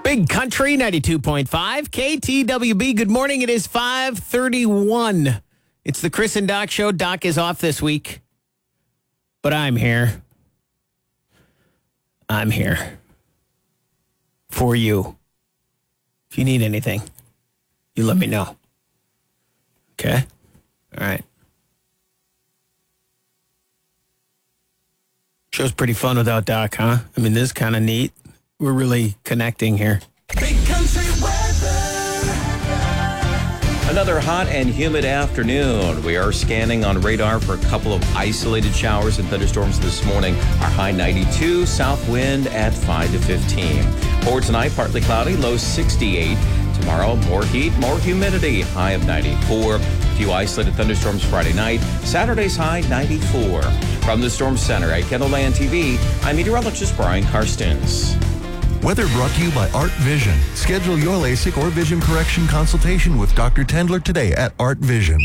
Big Country 92.5 KTWB. Good morning. It is 5:31. It's the Chris and Doc show. Doc is off this week, but I'm here. I'm here for you. If you need anything, you let me know. Okay? All right. Show's pretty fun without Doc, huh? I mean, this is kind of neat. We're really connecting here. Big Country weather. Another hot and humid afternoon. We are scanning on radar for a couple of isolated showers and thunderstorms this morning. Our high 92, south wind at 5 to 15. For tonight, partly cloudy, low 68. Tomorrow, more heat, more humidity, high of 94. A few isolated thunderstorms Friday night. Saturday's high 94. From the Storm Center at KENDLLAND TV, I'm meteorologist Brian Karstens. Weather brought to you by Art Vision. Schedule your LASIK or vision correction consultation with Dr. Tendler today at Art Vision.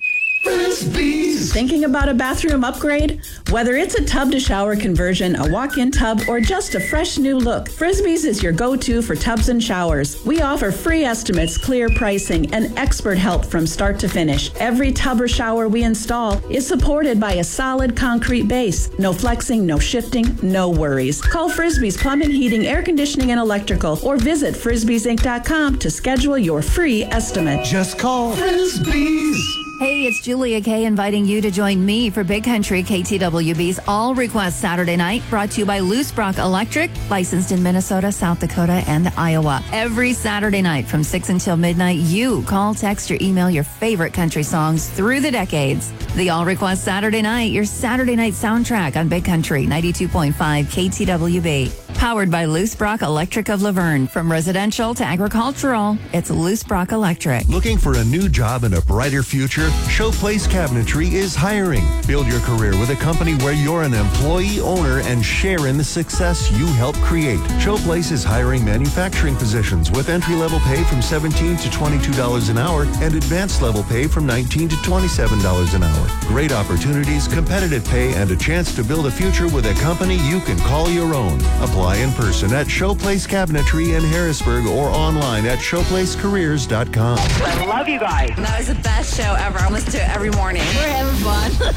Thinking about a bathroom upgrade? Whether it's a tub-to-shower conversion, a walk-in tub, or just a fresh new look, Frisbee's is your go-to for tubs and showers. We offer free estimates, clear pricing, and expert help from start to finish. Every tub or shower we install is supported by a solid concrete base. No flexing, no shifting, no worries. Call Frisbee's Plumbing, Heating, Air Conditioning, and Electrical, or visit frisbeesinc.com to schedule your free estimate. Just call Frisbee's. Hey, it's Julia Kay inviting you to join me for Big Country KTWB's All Request Saturday Night, brought to you by Loose Brock Electric, licensed in Minnesota, South Dakota, and Iowa. Every Saturday night from 6 until midnight, you call, text, or email your favorite country songs through the decades. The All Request Saturday Night, your Saturday night soundtrack on Big Country 92.5 KTWB. Powered by Loose Brock Electric of Laverne. From residential to agricultural, it's Loose Brock Electric. Looking for a new job and a brighter future? Showplace Cabinetry is hiring. Build your career with a company where you're an employee owner and share in the success you help create. Showplace is hiring manufacturing positions with entry-level pay from $17 to $22 an hour and advanced level pay from $19 to $27 an hour. Great opportunities, competitive pay, and a chance to build a future with a company you can call your own. Apply in person at Showplace Cabinetry in Harrisburg or online at showplacecareers.com. I love you guys. That was the best show ever. I listen to it every morning. We're having fun.